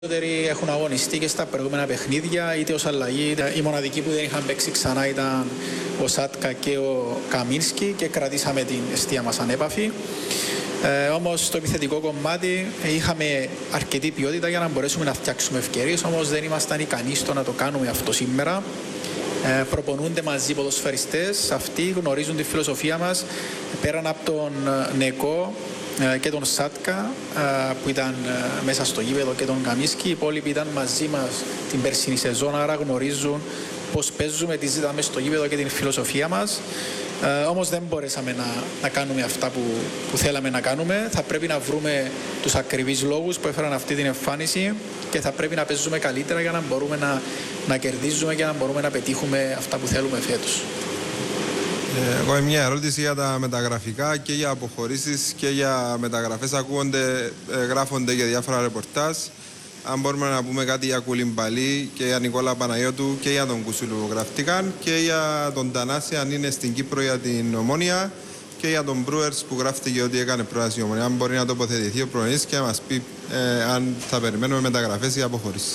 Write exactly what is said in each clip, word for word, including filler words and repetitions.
περισσότεροι έχουν αγωνιστεί και στα προηγούμενα παιχνίδια, είτε ως αλλαγή. Οι μοναδικοί που δεν είχαν παίξει ξανά ήταν ο Σάτκα και ο Καμίνσκι και κρατήσαμε την εστία μας ανέπαφη. Ε, όμως στο επιθετικό κομμάτι είχαμε αρκετή ποιότητα για να μπορέσουμε να φτιάξουμε ευκαιρίες, όμως δεν ήμασταν ικανοί στο να το κάνουμε αυτό σήμερα. Ε, προπονούνται μαζί ποδοσφαιριστές, αυτοί γνωρίζουν τη φιλοσοφία μας, πέραν από τον Νεκό και τον Σάτκα που ήταν μέσα στο γήπεδο και τον Καμίσκι, οι υπόλοιποι ήταν μαζί μας την περσινή σεζόν, άρα γνωρίζουν πώς παίζουμε, τι ζητάμε στο γήπεδο και την φιλοσοφία μας. Ε, όμως δεν μπορέσαμε να, να κάνουμε αυτά που, που θέλαμε να κάνουμε. Θα πρέπει να βρούμε τους ακριβείς λόγους που έφεραν αυτή την εμφάνιση και θα πρέπει να παίζουμε καλύτερα για να μπορούμε να, να κερδίζουμε και να μπορούμε να πετύχουμε αυτά που θέλουμε φέτος. Εγώ έχω μια ερώτηση για τα μεταγραφικά και για αποχωρήσεις και για μεταγραφές. Ακούγονται, γράφονται για διάφορα ρεπορτάζ. Αν μπορούμε να πούμε κάτι για Κουλιμπαλί και για Νικόλα Παναγιώτου και για τον Κουσούλου που γραφτήκαν και για τον Τανάση αν είναι στην Κύπρο για την Ομόνια και για τον Μπρούερς που γράφτηκε ότι έκανε πρόταση η Ομόνια. Αν μπορεί να τοποθετηθεί ο προπονητής και να μας πει ε, αν θα περιμένουμε μεταγραφές ή αποχωρήσεις.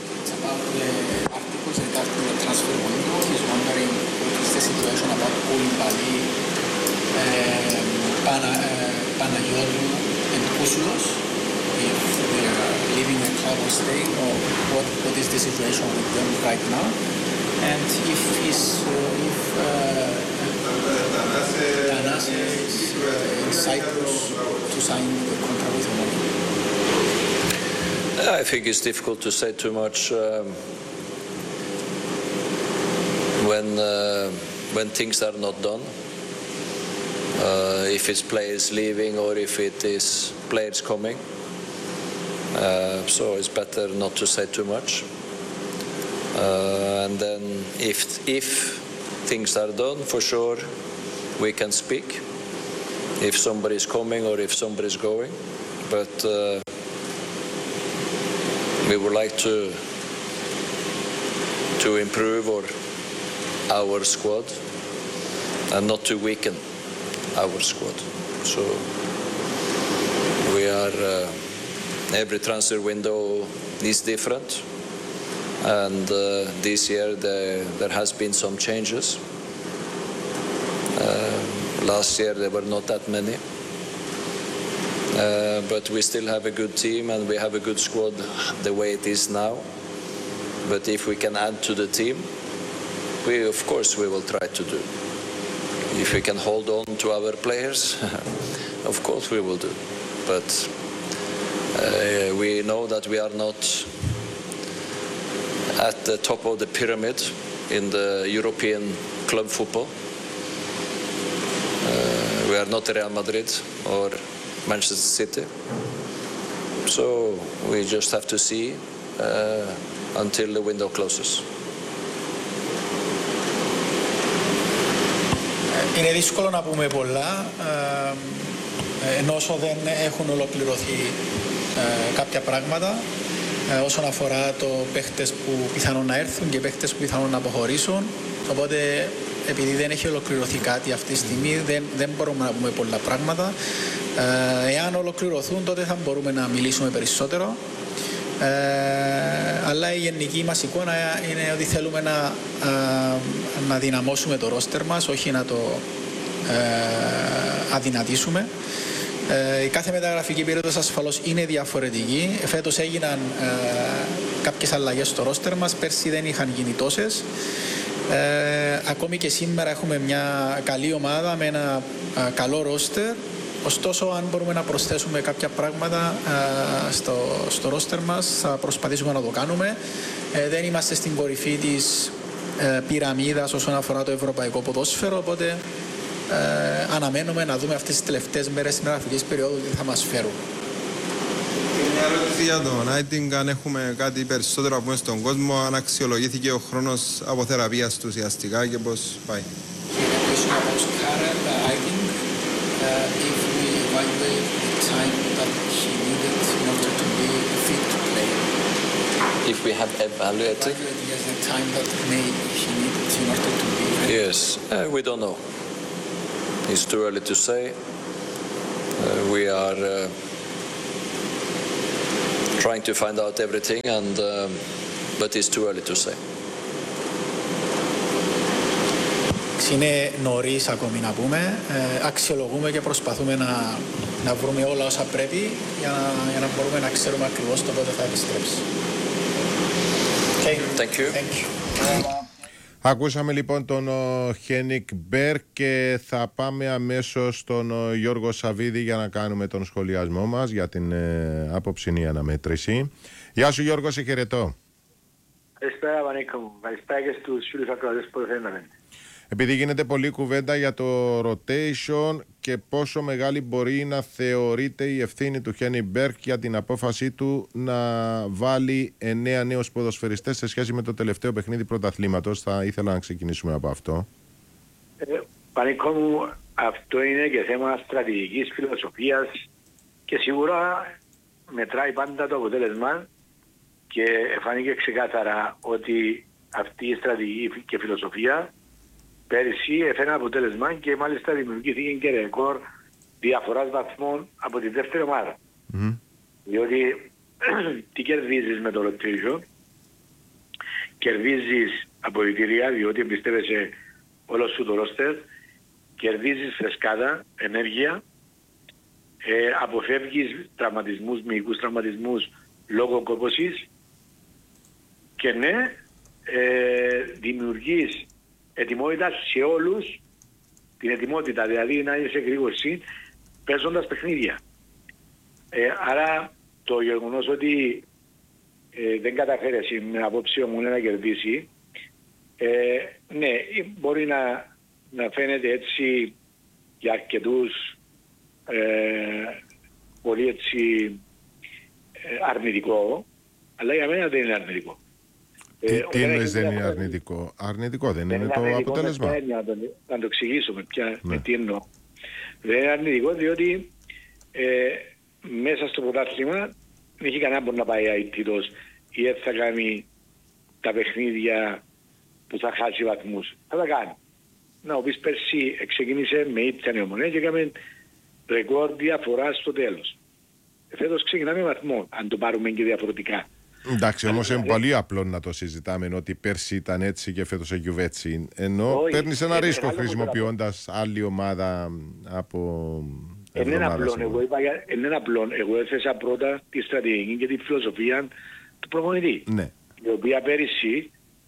Παναγιώτου and Kousulos, if they are leaving the club or staying, or what, what is the situation with them right now, and if is uh, if Tanase uh, is uh, in Cyprus to sign the contract with Omonia. I think it's difficult to say too much um, when uh, when things are not done. Uh, if it's players leaving or if it is players coming. Uh, so it's better not to say too much. Uh, and then if, if things are done, for sure we can speak. If somebody is coming or if somebody is going. But uh, we would like to, to improve our, our squad and not to weaken our squad. So we are uh, every transfer window is different, and uh, this year the, there has been some changes. Uh, last year there were not that many, uh, but we still have a good team and we have a good squad the way it is now. But if we can add to the team, we of course we will try to do. If we can hold on to our players, of course we will do. But uh, we know that we are not at the top of the pyramid in the European club football. Uh, we are not Real Madrid or Manchester City. So we just have to see uh, until the window closes. Είναι δύσκολο να πούμε πολλά, ενώ όσο δεν έχουν ολοκληρωθεί κάποια πράγματα όσον αφορά το παίχτες που πιθανόν να έρθουν και παίχτες που πιθανόν να αποχωρήσουν. Οπότε επειδή δεν έχει ολοκληρωθεί κάτι αυτή τη στιγμή δεν, δεν μπορούμε να πούμε πολλά πράγματα. Εάν ολοκληρωθούν τότε θα μπορούμε να μιλήσουμε περισσότερο. Ε, αλλά η γενική μας εικόνα είναι ότι θέλουμε να, α, να δυναμώσουμε το ρόστερ μας, όχι να το ε, αδυνατήσουμε. Ε, η κάθε μεταγραφική περίοδος ασφαλώς είναι διαφορετική. Φέτος έγιναν ε, κάποιες αλλαγές στο ρόστερ μας, πέρσι δεν είχαν γίνει τόσες. Ε, ακόμη και σήμερα έχουμε μια καλή ομάδα με ένα α, καλό ρόστερ. Ωστόσο, αν μπορούμε να προσθέσουμε κάποια πράγματα α, στο, στο ρόστερ μας, θα προσπαθήσουμε να το κάνουμε. Ε, δεν είμαστε στην κορυφή της ε, πυραμίδας όσον αφορά το ευρωπαϊκό ποδόσφαιρο, οπότε ε, αναμένουμε να δούμε αυτές τις τελευταίες μέρες της μεταγραφικής περίοδου τι θα μας φέρουν. Μια ερώτηση για τον Άιτινγκ, αν έχουμε κάτι περισσότερο από στον κόσμο, αν αξιολογήθηκε ο χρόνος αποθεραπείας του ουσιαστικά και πώς πάει. Evaluate the time that he needed in order to be fit to play. If we have evaluated, evaluated yes, the time that may he needed in order to be ready. Yes, uh, we don't know. It's too early to say. Uh, we are uh, trying to find out everything, and um, but it's too early to say. Είναι νωρίς ακόμη να πούμε. Ε, αξιολογούμε και προσπαθούμε να, να βρούμε όλα όσα πρέπει για να, για να μπορούμε να ξέρουμε ακριβώς το πότε θα επιστρέψει. Okay. Thank you. Thank you. Ακούσαμε λοιπόν τον Χένικ Μπέρκ και θα πάμε αμέσως στον Γιώργο Σαββίδη για να κάνουμε τον σχολιασμό μας για την ε, απόψινή αναμέτρηση. Γεια σου Γιώργο, σε χαιρετώ. Καλησπέρα Βανίκο μου, καλησπέρα και στους φίλους ακροατές που θέλουμε. Επειδή γίνεται πολλή κουβέντα για το rotation και πόσο μεγάλη μπορεί να θεωρείται η ευθύνη του Χένικ Μπέρκ για την απόφασή του να βάλει εννέα νέους ποδοσφαιριστές σε σχέση με το τελευταίο παιχνίδι πρωταθλήματος, θα ήθελα να ξεκινήσουμε από αυτό. Ε, Πανικό μου, αυτό είναι και θέμα στρατηγικής φιλοσοφίας και σίγουρα μετράει πάντα το αποτέλεσμα και φάνηκε ξεκάθαρα ότι αυτή η στρατηγική και φιλοσοφία πέρυσι έφερε αποτέλεσμα και μάλιστα δημιουργήθηκε και ρεκόρ διαφοράς βαθμών από τη δεύτερη ομάδα. Mm. Διότι τι κερδίζεις με το rotation? Κερδίζεις αποδυτήρια διότι εμπιστεύεσαι όλο σου το ρόστερ, κερδίζεις φρεσκάδα, ενέργεια, ε, αποφεύγεις τραυματισμούς, μυϊκούς τραυματισμούς λόγω κόπωσης και ναι, ε, δημιουργείς ετοιμότητα σε όλους, την ετοιμότητα δηλαδή να είσαι γρήγορση παίζοντας παιχνίδια. Ε, άρα το γεγονός ότι ε, δεν καταφέρει εσύ με απόψη μου να κερδίσει, ε, ναι, μπορεί να, να φαίνεται έτσι για αρκετούς ε, πολύ έτσι ε, αρνητικό, αλλά για μένα δεν είναι αρνητικό. Τι, ε, τι εννοείς δεν είναι αρνητικό? Αρνητικό δεν, δεν είναι, είναι το αρνητικό αποτέλεσμα. Με να, το, να το εξηγήσουμε πια ναι. με τι εννοώ. Δεν είναι αρνητικό διότι ε, μέσα στο πρωτάθλημα δεν έχει κανένα που να πάει αιτήτως ή έτσι θα κάνει τα παιχνίδια που θα χάσει βαθμούς. Θα τα κάνει. Να ο πεις πέρσι ξεκίνησε με ήττια Ομονία και έκαμε ρεκόρ διαφορά στο τέλος. Φέτος ξεκινάμε βαθμό, αν το πάρουμε και διαφορετικά. Εντάξει, όμως είναι πολύ απλό να το συζητάμε ότι πέρσι ήταν έτσι και φέτος έγινε έτσι. Ενώ παίρνεις ένα ρίσκο χρησιμοποιώντας άλλη ομάδα από εβδομάδα σε εβδομάδα. Είναι απλό. Εγώ έθεσα πρώτα τη στρατηγική και τη φιλοσοφία του προπονητή. Ναι. Η οποία πέρυσι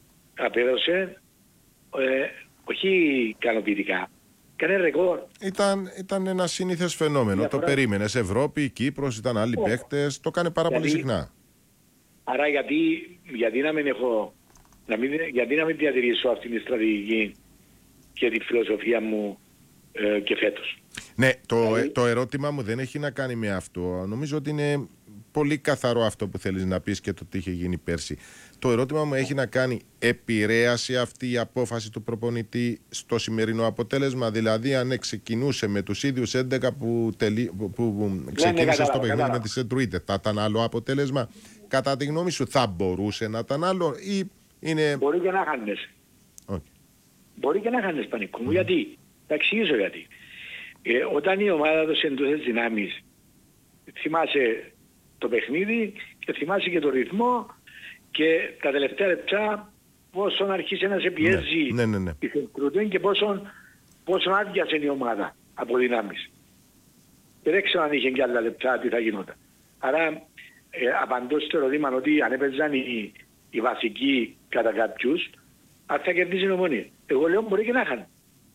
απέδωσε ε, όχι ικανοποιητικά. Κάνε ρεκόρ. Ήταν, ήταν ένα σύνηθες φαινόμενο. Διαφορά. Το περίμενες. Ευρώπη, Κύπρος, ήταν άλλοι oh. παίκτες. Το κάνει πάρα γιατί, πολύ συχνά. Άρα γιατί, γιατί, να μην έχω, να μην, γιατί να μην διατηρήσω αυτή τη στρατηγική και τη φιλοσοφία μου ε, και φέτος. Ναι, το, δηλαδή, το ερώτημα μου δεν έχει να κάνει με αυτό. Νομίζω ότι είναι πολύ καθαρό αυτό που θέλεις να πεις και το τι είχε γίνει πέρσι. Το ερώτημα μου έχει να κάνει, επηρέασε αυτή η απόφαση του προπονητή στο σημερινό αποτέλεσμα? Δηλαδή αν ξεκινούσε με τους ίδιους έντεκα που, τελεί, που, που ξεκίνησε ναι, ναι, στο παιχνίδι με τη Σεντρουίτε, θα ήταν άλλο αποτέλεσμα? Κατά τη γνώμη σου θα μπορούσε να ήταν άλλο ή είναι... Μπορεί και να χάνεις. Okay. Μπορεί και να χάνεις Πανικό μου. Mm. Γιατί? Θα εξηγήσω γιατί. Ε, όταν η ομάδα έδωσε εντός δυνάμεις, θυμάσαι το παιχνίδι και θυμάσαι και το ρυθμό και τα τελευταία λεπτά πόσο αρχίσει να σε πιέζει ναι, ναι, ναι, ναι. και πόσο, πόσο άδειασε η ομάδα από δυνάμεις. Και δεν ξέρω αν είχε και άλλα λεπτά τι θα γινόταν. Άρα ε, απαντώ στο ερώτημα ότι αν έπαιζαν οι, οι βασικοί κατά κάποιους, αν θα κερδίσει η Ομονία. Εγώ λέω μπορεί και να είχαν.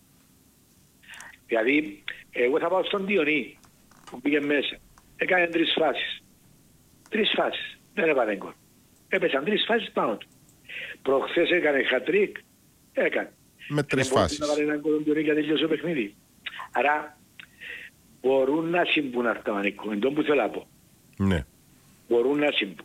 Δηλαδή, εγώ θα πάω στον Διονύ που πήγε μέσα. Έκανε τρεις φάσεις. Τρεις φάσεις. Δεν έβαλε γκολ. Έπεσαν τρεις φάσεις πάνω του. Προχθές έκανε χατρίκ. Έκανε. Με τρεις φάσεις. Να βάλει έναν γκολ Διονύ για τελειώσει το παιχνίδι. Άρα, μπορούν να συμπούν αυτά, Μανίκο. Είναι το που θέλω να πω. Ναι. Μπορούν να συμπούν.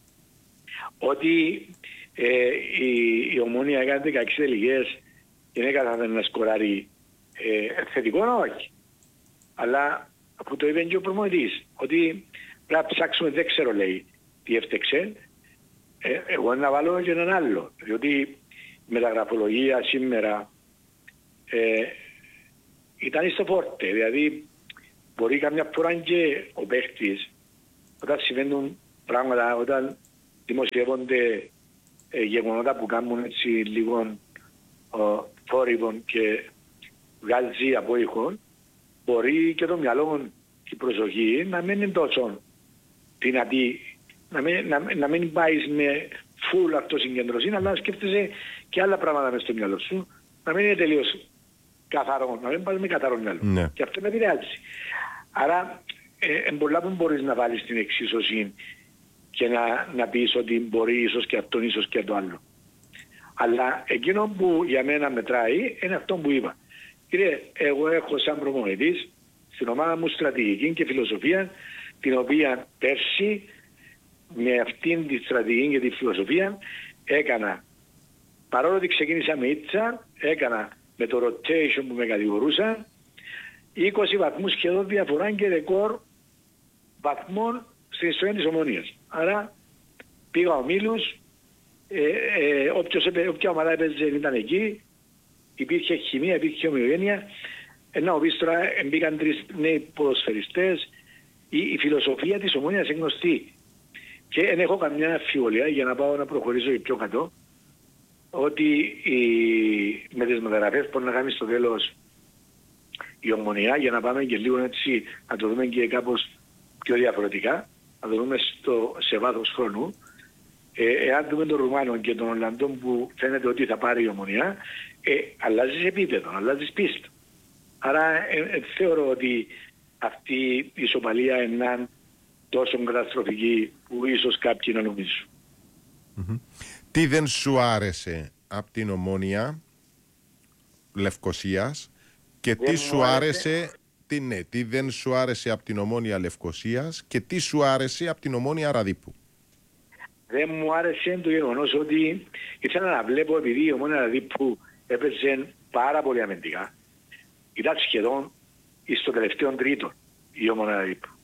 Ότι ε, η, η Ομόνια έκανε δεκαέξι τελικές και δεν καταφέρει να σκοράρει ε, θετικό, όχι. Αλλά που το είπε και ο προμονητής, ότι πρέπει να ψάξουμε, δεν ξέρω λέει τι έφτεξε, ε, εγώ να βάλω και έναν άλλο. Διότι η μεταγραφολογία σήμερα ε, ήταν στο φόρτε. Δηλαδή μπορεί καμιά φορά και ο παίχτης όταν συμβαίνουν πράγματα όταν δημοσιεύονται ε, γεγονότα που κάνουν έτσι λίγο θόρυβων και βγάζει από ήχον, μπορεί και το μυαλό και η προσοχή να μην είναι τόσο δυνατή, να μην, να, να μην πάει με full αυτοσυγκέντρωση, αλλά να σκέφτεσαι και άλλα πράγματα μέσα στο μυαλό σου, να μην είναι τελείως καθαρό, να μην πάει με καθαρό μυαλό. Ναι. Και αυτό με επηρεάζει. Άρα, ε, πολλά που μπορείς να βάλεις στην εξίσωση και να, να πεις ότι μπορεί ίσως και αυτόν, ίσως και το άλλο. Αλλά εκείνο που για μένα μετράει είναι αυτό που είπα. Κύριε, εγώ έχω σαν προπονητής στην ομάδα μου στρατηγική και φιλοσοφία, την οποία πέρσι με αυτήν τη στρατηγική και τη φιλοσοφία έκανα, παρόλο ότι ξεκίνησα με ήτσα, έκανα με το rotation που με κατηγορούσαν είκοσι βαθμούς σχεδόν διαφορά και ρεκόρ βαθμών στην ιστορία της Ομονίας. Άρα πήγα ομίλους, ε, ε, όποιος, όποια ομάδα έπαιζε ήταν εκεί, υπήρχε χημεία, υπήρχε ομοιογένεια. Ενώ πεις τώρα μπήκαν τρεις νέοι ποδοσφαιριστές, η, η φιλοσοφία της Ομονίας είναι γνωστή. Και δεν έχω καμιά αμφιβολία για να πάω να προχωρήσω πιο κάτω, ότι η, με τις μεταγραφές που να κάνει στο τέλος η Ομονία, για να πάμε και λίγο έτσι να το δούμε και κάπως πιο διαφορετικά, να το δούμε στο, σε βάθος χρόνου, ε, εάν δούμε τον Ρουμάνο και τον Ολλανδό που φαίνεται ότι θα πάρει η Ομονία, ε, αλλάζεις επίπεδο, αλλάζεις πίστα. Άρα ε, ε, θεωρώ ότι αυτή η ισοπαλία είναι τόσο καταστροφική που ίσως κάποιοι να νομίζουν. Mm-hmm. Τι δεν σου άρεσε από την Ομόνια Λευκωσίας και δεν τι σου άρεσε, άρεσε τι, ναι, τι δεν σου άρεσε από την Ομόνια Λευκωσίας και τι σου άρεσε από την Ομόνια Ραδίππου? Δεν μου άρεσε το γεγονός ότι ήθελα να βλέπω, επειδή η Ομόνια Ραδίππου έπαιζε πάρα πολύ αμυντικά, ήταν σχεδόν στο τελευταίο τρίτο η Ομόνια Ραδίππου.